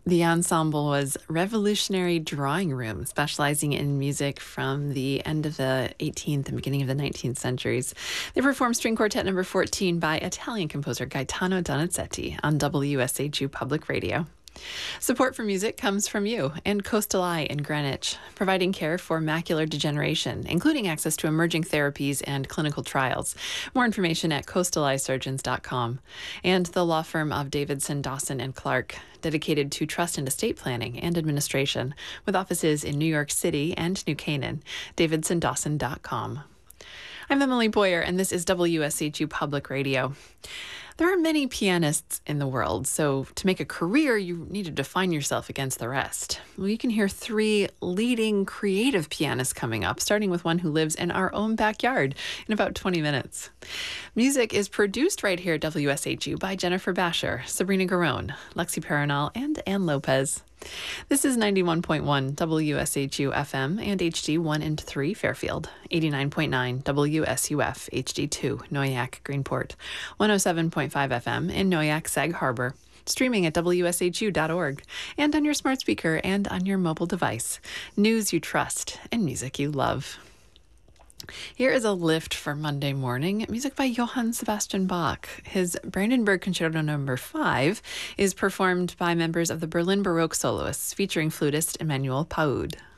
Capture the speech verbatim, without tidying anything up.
The ensemble was Revolutionary Drawing Room, specializing in music from the end of the eighteenth and beginning of the nineteenth centuries. They performed String Quartet number fourteen by Italian composer Gaetano Donizetti on W S H U Public Radio. Support for music comes from you and Coastal Eye in Greenwich, providing care for macular degeneration, including access to emerging therapies and clinical trials. More information at coastal eye surgeons dot com. And the law firm of Davidson, Dawson and Clark, dedicated to trust and estate planning and administration, with offices in New York City and New Canaan. davidson dawson dot com. I'm Emily Boyer, and this is W S H U Public Radio. There are many pianists in the world, so to make a career, you need to define yourself against the rest. Well, you can hear three leading creative pianists coming up, starting with one who lives in our own backyard in about twenty minutes. Music is produced right here at W S H U by Jennifer Basher, Sabrina Garone, Lexi Paranal, and Ann Lopez. This is ninety-one point one W S H U F M and H D one and three Fairfield, eighty-nine point nine W S U F H D two Noyak Greenport, one oh seven point five F M in Noyak Sag Harbor, streaming at W S H U dot org, and on your smart speaker and on your mobile device. News you trust and music you love. Here is a lift for Monday morning. Music by Johann Sebastian Bach. His Brandenburg Concerto Number five is performed by members of the Berlin Baroque Soloists, featuring flutist Emmanuel Paud.